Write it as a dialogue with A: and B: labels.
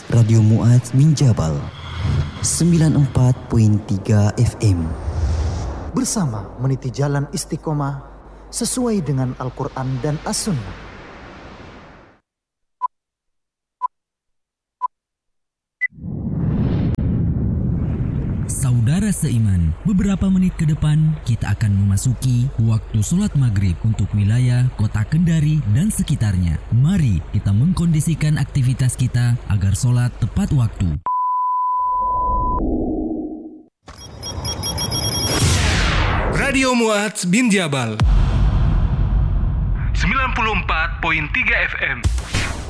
A: Radio Mu'adz bin Jabal 94.3 FM.
B: Bersama meniti jalan istiqomah sesuai dengan Al-Quran dan As-Sunnah.
C: Saudara seiman, beberapa menit ke depan kita akan memasuki waktu sholat maghrib untuk wilayah kota Kendari dan sekitarnya. Mari kita mengkondisikan aktivitas kita agar sholat tepat waktu.
D: Radio Mu'adz bin Jabal 94.3 FM.